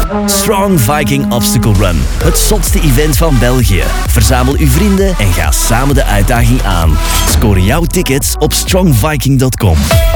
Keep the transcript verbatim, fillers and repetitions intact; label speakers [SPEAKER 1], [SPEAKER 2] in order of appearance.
[SPEAKER 1] Strong Viking Obstacle Run. Het zotste event van België. Verzamel uw vrienden en ga samen de uitdaging aan. Score jouw tickets op strong viking dot com.